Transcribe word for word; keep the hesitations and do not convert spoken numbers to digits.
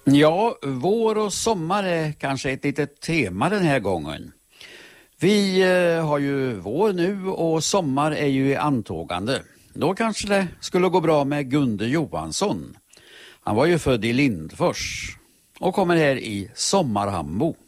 Ja, vår och sommar är kanske ett litet tema den här gången. Vi eh, har ju vår nu och sommar är ju i antågande. Då kanske det skulle gå bra med Gunde Johansson. Han var ju född i Lindfors och kommer här i Sommarhambo.